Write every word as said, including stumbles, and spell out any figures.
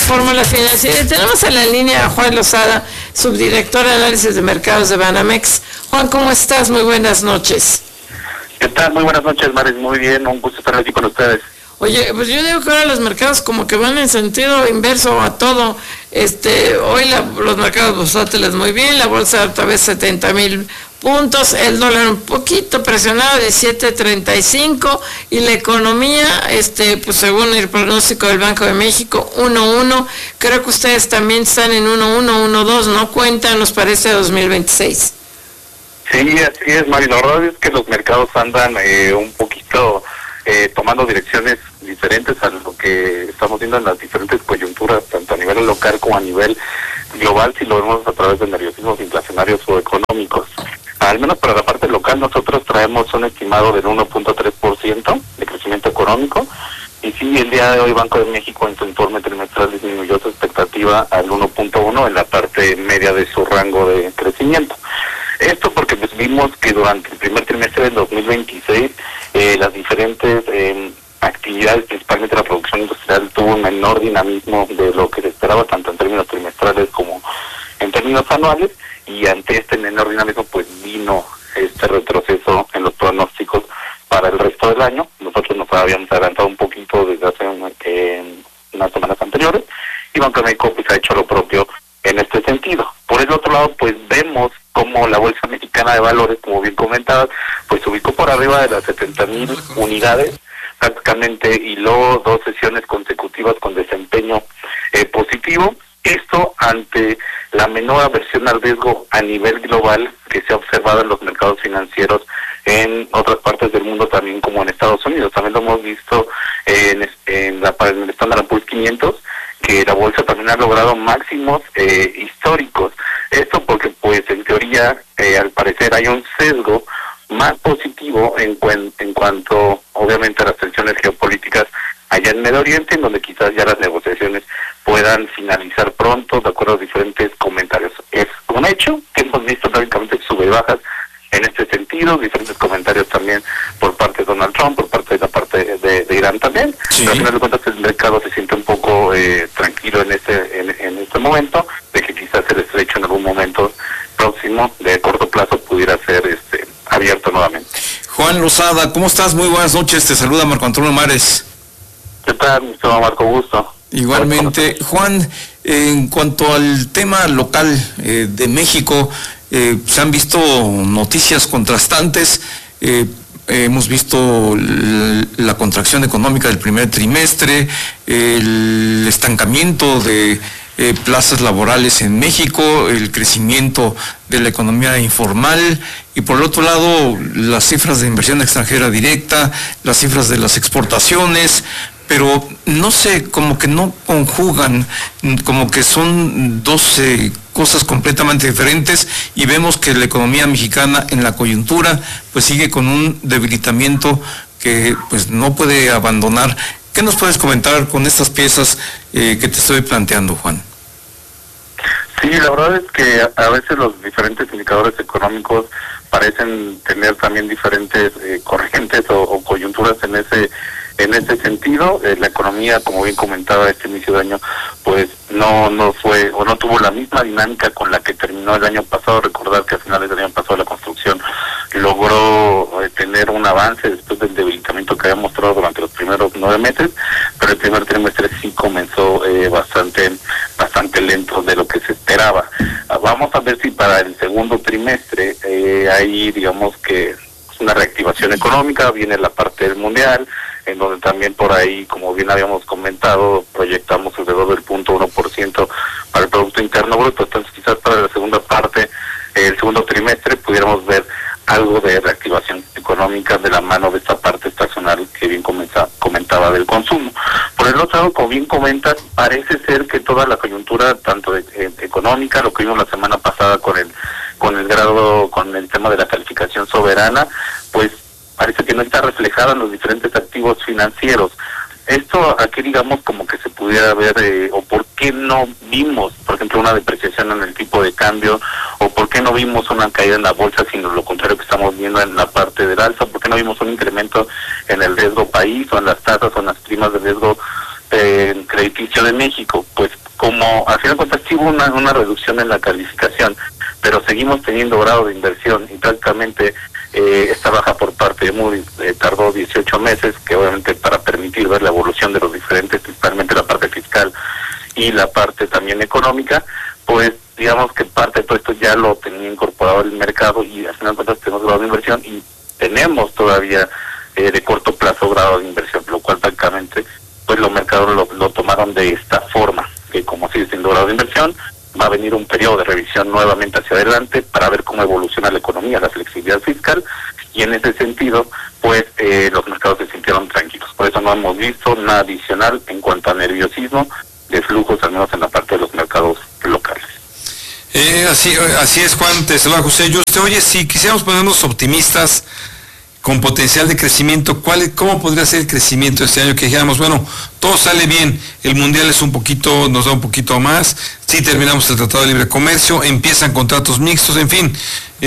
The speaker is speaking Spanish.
Fórmula Financiera. Tenemos en la línea a Juan Lozada, subdirector de análisis de mercados de Banamex. Juan, ¿cómo estás? Muy buenas noches. ¿Qué tal? Muy buenas noches, Mares. Muy bien, un gusto estar aquí con ustedes. Oye, pues yo digo que ahora los mercados como que van en sentido inverso a todo. Este, hoy la, los mercados bursátiles muy bien, la bolsa otra vez setenta mil puntos, el dólar un poquito presionado, diecisiete treinta y cinco, y la economía, este, pues según el pronóstico del Banco de México, uno uno. Creo que ustedes también están en uno uno, uno dos, no cuentan, nos parece dos mil veintiséis. Sí, así es, Mari. La verdad es que los mercados andan eh, un poquito eh, tomando direcciones diferentes a lo que estamos viendo en las diferentes coyunturas, tanto a nivel local como a nivel global, si lo vemos a través de nerviosismos inflacionarios o económicos. Al menos para la parte local, nosotros traemos un estimado del uno punto tres por ciento de crecimiento económico, y sí, el día de hoy Banco de México en su informe trimestral disminuyó su expectativa al uno punto uno en la parte media de su rango de crecimiento. Esto porque pues, vimos que durante el primer trimestre del dos mil veintiséis eh, las diferentes eh, actividades, principalmente la producción industrial, tuvo un menor dinamismo de lo que se esperaba, tanto en términos trimestrales como en términos anuales, y ante este menor dinamismo pues vino este retroceso en los pronósticos para el resto del año. Nosotros nos habíamos adelantado un poquito desde hace un, eh, unas semanas anteriores, y Banco de México pues ha hecho lo propio en este sentido. Por el otro lado, pues vemos como la Bolsa Mexicana de Valores, como bien comentabas, pues se ubicó por arriba de las setenta mil unidades, prácticamente hiló dos sesiones consecutivas con desempeño eh, positivo. Esto ante la menor aversión al riesgo a nivel global que se ha observado en los mercados financieros en otras partes del mundo, también como en Estados Unidos. También lo hemos visto en, en, la, en el Standard and Poor's quinientos, que la bolsa también ha logrado máximos eh, históricos. Esto porque, pues, en teoría, eh, al parecer hay un sesgo más positivo en, cuen, en cuanto, obviamente, a las tensiones geopolíticas allá en Medio Oriente, en donde quizás ya las negociaciones puedan finalizar pronto, de acuerdo a diferentes comentarios. Es un hecho que hemos visto prácticamente sube y bajas en este sentido, diferentes comentarios también por parte de Donald Trump, por parte de la parte de, de Irán también. Sí. Pero al final de cuentas el mercado se siente un poco eh, tranquilo en este en, en este momento, de que quizás el estrecho en algún momento próximo, de corto plazo, pudiera ser este abierto nuevamente. Juan Lozada, ¿cómo estás? Muy buenas noches, te saluda Marco Antonio Mares. ¿Qué tal, mi estimado Marco? Gusto. Igualmente. Juan, en cuanto al tema local eh, de México, eh, se han visto noticias contrastantes. Eh, hemos visto la contracción económica del primer trimestre, el estancamiento de eh, plazas laborales en México, el crecimiento de la economía informal, y por el otro lado las cifras de inversión extranjera directa, las cifras de las exportaciones, pero no sé, como que no conjugan, como que son dos eh, cosas completamente diferentes, y vemos que la economía mexicana en la coyuntura pues sigue con un debilitamiento que pues no puede abandonar. ¿Qué nos puedes comentar con estas piezas eh, que te estoy planteando, Juan? Sí, la verdad es que a veces los diferentes indicadores económicos parecen tener también diferentes eh, corrientes o, o coyunturas en ese En ese sentido. Eh, la economía, como bien comentaba, este inicio de año, pues no no fue o no tuvo la misma dinámica con la que terminó el año pasado. Recordar que a finales del año pasado la construcción logró eh, tener un avance después del debilitamiento que había mostrado durante los primeros nueve meses, pero el primer trimestre sí comenzó eh, bastante bastante lento de lo que se esperaba. Ah, vamos a ver si para el segundo trimestre eh, hay, digamos que una reactivación económica, viene la parte del mundial, en donde también por ahí, como bien habíamos comentado, proyectamos alrededor del punto uno por ciento para el Producto Interno Bruto. Entonces quizás para la segunda parte, eh, el segundo trimestre, pudiéramos ver algo de reactivación económica de la mano de esta parte estacional que bien comenta, comentaba del consumo. Por el otro lado, como bien comentas, parece ser que toda la coyuntura, tanto de, eh, económica, lo que vimos la semana pasada con el con el grado, con el tema de la calificación soberana, pues parece que no está reflejada en los diferentes activos financieros. Esto aquí, digamos, como que se pudiera ver, eh, o por qué no vimos, por ejemplo, una depreciación en el tipo de cambio, o por qué no vimos una caída en la bolsa, sino lo contrario que estamos viendo en la parte del alza, por qué no vimos un incremento en el riesgo país, o en las tasas, o en las primas de riesgo eh, crediticio de México. Pues como al final de cuentas sí hubo una, una reducción en la calificación, pero seguimos teniendo grado de inversión y prácticamente eh, esta baja por parte de Moody's eh, tardó dieciocho meses, que obviamente para permitir ver la evolución de los diferentes, principalmente la parte fiscal y la parte también económica, pues digamos que parte de todo esto ya lo tenía incorporado el mercado y al final de cuentas tenemos grado de inversión y tenemos todavía eh, de corto plazo grado de inversión, lo cual prácticamente pues los mercados lo, lo tomaron de esta forma, que como sigue siendo grado de inversión, va a venir un periodo de revisión nuevamente hacia adelante para ver cómo evoluciona la economía, la flexibilidad fiscal, y en ese sentido, pues eh, los mercados se sintieron tranquilos. Por eso no hemos visto nada adicional en cuanto a nerviosismo de flujos, al menos en la parte de los mercados locales. Eh, así, así es, Juan, te saluda José Yuste. Oye, si quisiéramos ponernos optimistas, con potencial de crecimiento, ¿cuál, ¿cómo podría ser el crecimiento este año? Que dijéramos, bueno, todo sale bien, el mundial es un poquito, nos da un poquito más, sí terminamos el Tratado de Libre Comercio, empiezan contratos mixtos, en fin.